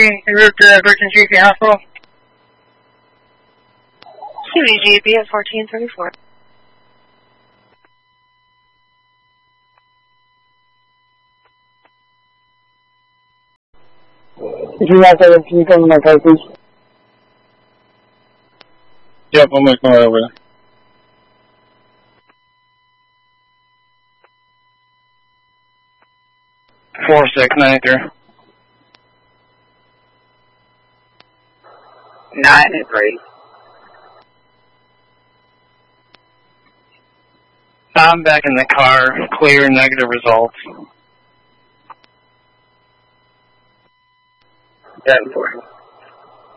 en route to Virgin GP Hospital. QEGP at 1434. If you guys have, can you come to my car, please? Yep, I'm looking right over there. Four 693. 93. I'm back in the car. Clear, negative results. 740.